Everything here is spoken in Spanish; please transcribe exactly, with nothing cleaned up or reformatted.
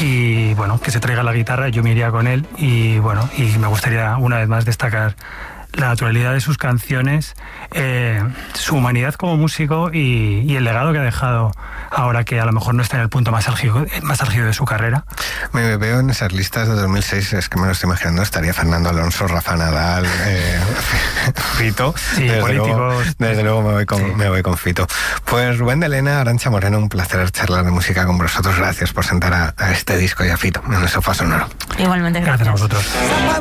y bueno, que se traiga la guitarra, yo me iría con él y bueno, y me gustaría una vez más destacar la naturalidad de sus canciones, eh, su humanidad como músico y, y el legado que ha dejado ahora que a lo mejor no está en el punto más álgido, más álgido de su carrera. Me veo en esas listas de dos mil seis, es que me lo estoy imaginando, estaría Fernando Alonso, Rafa Nadal, eh, Fito. Sí, desde políticos. Luego, desde luego me voy, con, sí. me voy con Fito. Pues Rubén de Lena, Arantxa Moreno, un placer charlar de música con vosotros. Gracias por sentar a, a este disco y a Fito en el sofá sonoro. Igualmente, gracias. Gracias a vosotros.